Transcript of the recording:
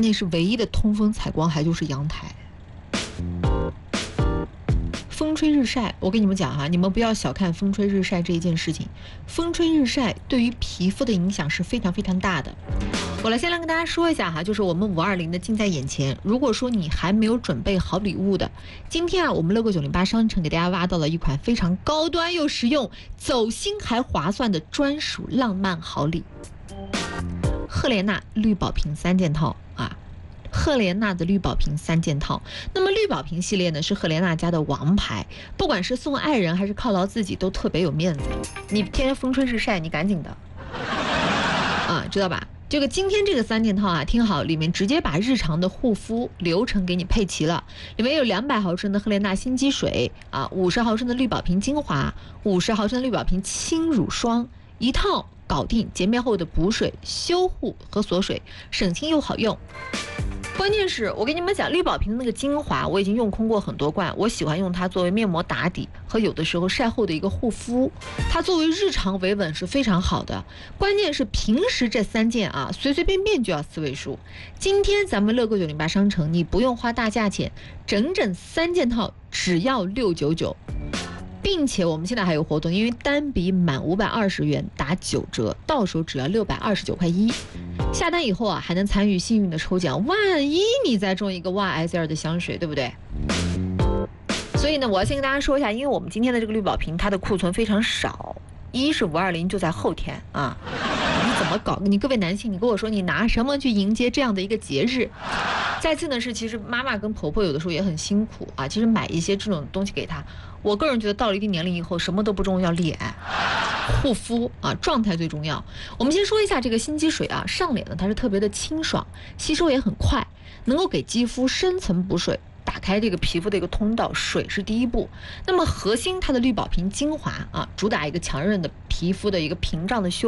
内是唯一的通风采光还就是阳台。风吹日晒，我跟你们讲哈，你们不要小看风吹日晒这一件事情。风吹日晒对于皮肤的影响是非常非常大的。我先来跟大家说一下哈，就是我们520的近在眼前。如果说你还没有准备好礼物的，今天啊，我们乐购908商城给大家挖到了一款非常高端又实用、走心还划算的专属浪漫好礼——赫莲娜绿宝瓶3件套啊。赫莲娜的绿宝瓶3件套，那么绿宝瓶系列呢是赫莲娜家的王牌，不管是送爱人还是犒劳自己都特别有面子。你天天风吹日晒，你赶紧的啊，知道吧？今天这个3件套啊，听好，里面直接把日常的护肤流程给你配齐了，里面有200毫升的赫莲娜心肌水啊，50毫升的绿宝瓶精华，50毫升的绿宝瓶轻乳霜，一套搞定洁面后的补水、修护和锁水，省心又好用。关键是我跟你们讲，绿宝瓶的那个精华我已经用空过很多罐，我喜欢用它作为面膜打底和有的时候晒后的一个护肤，它作为日常维稳是非常好的。关键是平时这3件啊，随随便便就要4位数。今天咱们乐购908商城，你不用花大价钱，整3件套只要699。并且我们现在还有活动，因为单笔满520元打9折，到手只要629块1。下单以后啊，还能参与幸运的抽奖，万一你再中一个哇 SL 的香水，对不对？所以呢，我要先跟大家说一下，因为我们今天的这个绿宝瓶它的库存非常少，一是520就在后天啊，你怎么搞？你各位男性，你跟我说你拿什么去迎接这样的一个节日？再次呢是，其实妈妈跟婆婆有的时候也很辛苦啊，其实买一些这种东西给她，我个人觉得到了一定年龄以后，什么都不重要，脸、护肤啊，状态最重要。我们先说一下这个心肌水啊，上脸呢它是特别的清爽，吸收也很快，能够给肌肤深层补水，打开这个皮肤的一个通道，水是第一步。那么核心它的绿宝瓶精华啊，主打一个强韧的皮肤的一个屏障的修